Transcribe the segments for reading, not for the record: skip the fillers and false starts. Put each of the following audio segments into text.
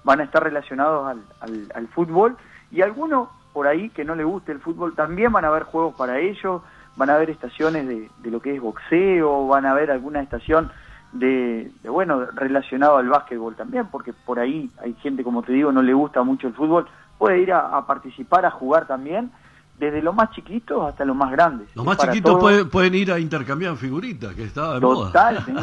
van a estar relacionados al fútbol, y algunos por ahí que no les guste el fútbol también van a haber juegos para ellos, van a haber estaciones de lo que es boxeo, van a haber alguna estación bueno, relacionado al básquetbol también, porque por ahí hay gente, como te digo, no le gusta mucho el fútbol, puede ir a participar, a jugar también, desde los más chiquitos hasta los más grandes. Los más chiquitos pueden ir a intercambiar figuritas, que está de moda.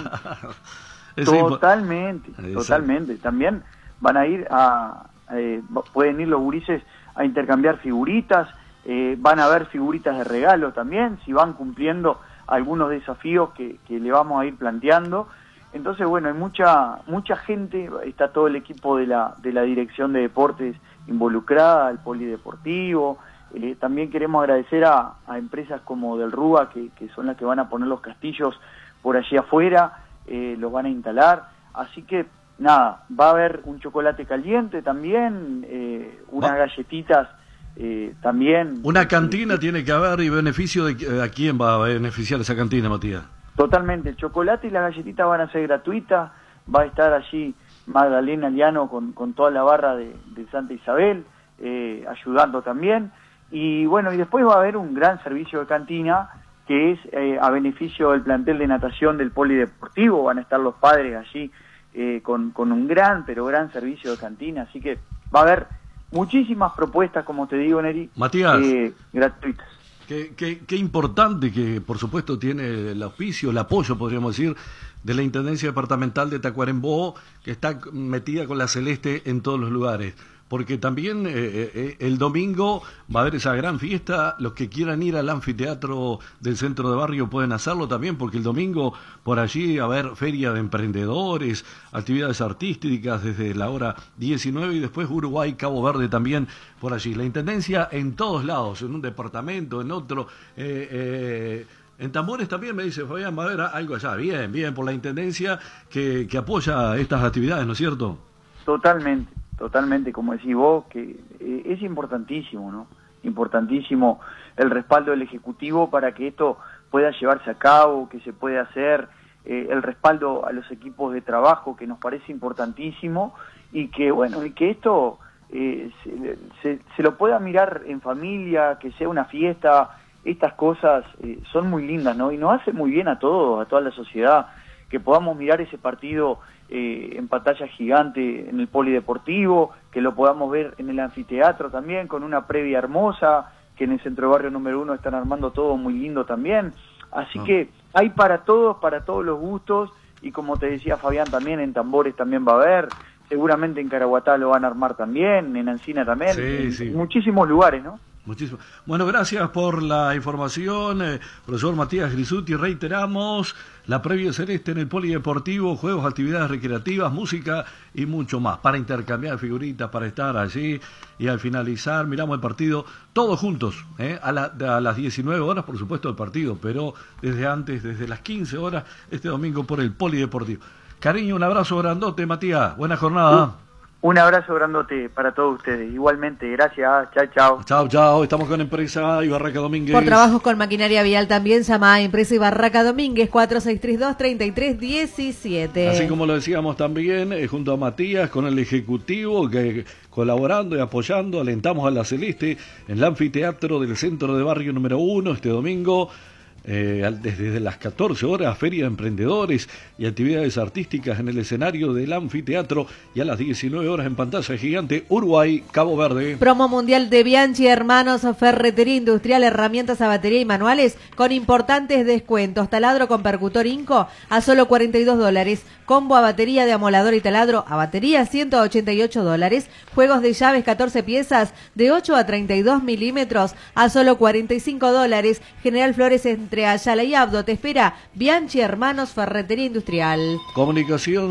Totalmente. También van a ir pueden ir los gurises a intercambiar figuritas, van a haber figuritas de regalo también, si van cumpliendo algunos desafíos que le vamos a ir planteando. Entonces, bueno, hay mucha gente, está todo el equipo de la Dirección de Deportes involucrada, el polideportivo. También queremos agradecer a empresas como Del Rúa, que son las que van a poner los castillos por allí afuera, los van a instalar. Así que, nada, va a haber un chocolate caliente también, unas galletitas también. Una cantina tiene que haber, y beneficio ¿a quién va a beneficiar esa cantina, Matías? Totalmente, el chocolate y las galletitas van a ser gratuitas, va a estar allí Magdalena Liano con toda la barra de Santa Isabel, ayudando también, y bueno, y después va a haber un gran servicio de cantina, que es a beneficio del plantel de natación del polideportivo, van a estar los padres allí con un gran servicio de cantina, así que va a haber muchísimas propuestas, como te digo, Neri, Matías, gratuitas. Qué importante que, por supuesto, tiene el auspicio, el apoyo, podríamos decir, de la Intendencia Departamental de Tacuarembó, que está metida con la celeste en todos los lugares. Porque también el domingo va a haber esa gran fiesta. Los que quieran ir al anfiteatro del centro de barrio pueden hacerlo también, porque el domingo por allí va a haber feria de emprendedores, actividades artísticas desde la hora 19, y después Uruguay, Cabo Verde también por allí. La Intendencia en todos lados, en un departamento, en otro. En Tambores también me dice Fabián, va a haber algo allá. Bien, por la Intendencia que apoya estas actividades, ¿no es cierto? Totalmente, como decís vos, que es importantísimo, ¿no? Importantísimo el respaldo del Ejecutivo para que esto pueda llevarse a cabo, que se pueda hacer, el respaldo a los equipos de trabajo, que nos parece importantísimo, y que, bueno, y que esto se lo pueda mirar en familia, que sea una fiesta. Estas cosas son muy lindas, ¿no? Y nos hace muy bien a todos, a toda la sociedad, que podamos mirar ese partido en pantalla gigante en el polideportivo, que lo podamos ver en el anfiteatro también, con una previa hermosa, que en el Centro de Barrio número 1 están armando todo muy lindo también. Así que hay para todos los gustos, y como te decía Fabián, también en Tambores también va a haber, seguramente en Caraguatá lo van a armar también, en Encina también, en muchísimos lugares, ¿no? Muchísimo. Bueno, gracias por la información, profesor Matías Grisuti. Reiteramos, la previa celeste en el polideportivo, juegos, actividades recreativas, música y mucho más, para intercambiar figuritas, para estar allí, y al finalizar miramos el partido todos juntos, a las 19 horas, por supuesto, el partido, pero desde antes, desde las 15 horas, este domingo por el polideportivo. Cariño, un abrazo grandote, Matías. Buena jornada. Un abrazo grandote para todos ustedes. Igualmente, gracias. Chao. Chao. Estamos con Empresa y Barraca Domínguez. Por trabajos con maquinaria vial también llama a Empresa y Barraca Domínguez 4632-3317. Así como lo decíamos también, junto a Matías, con el Ejecutivo, que colaborando y apoyando, alentamos a la Celeste en el anfiteatro del Centro de Barrio número 1 este domingo. Desde las 14 horas, feria de emprendedores y actividades artísticas en el escenario del anfiteatro, y a las 19 horas en pantalla gigante, Uruguay, Cabo Verde. Promo mundial de Bianchi Hermanos, ferretería industrial, herramientas a batería y manuales con importantes descuentos. Taladro con percutor Inco a solo $42. Combo a batería de amolador y taladro a batería $188. Juegos de llaves 14 piezas de 8 a 32 milímetros a solo $45. General Flores entre Ayala y Abdo te espera Bianchi Hermanos, ferretería industrial. Comunicación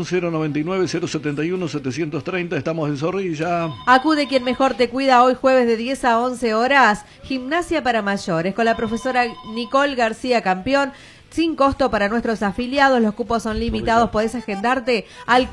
099-071-730, estamos en Zorrilla. Acude quien mejor te cuida, hoy jueves de 10 a 11 horas. Gimnasia para mayores con la profesora Nicole García Campeón. Sin costo para nuestros afiliados, los cupos son limitados, podés agendarte al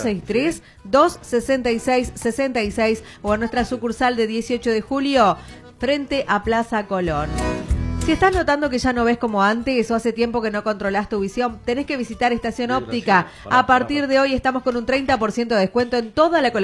463-266-66 o a nuestra sucursal de 18 de julio frente a Plaza Colón. Si estás notando que ya no ves como antes o hace tiempo que no controlás tu visión, tenés que visitar Estación Óptica. A partir de hoy estamos con un 30% de descuento en toda la colección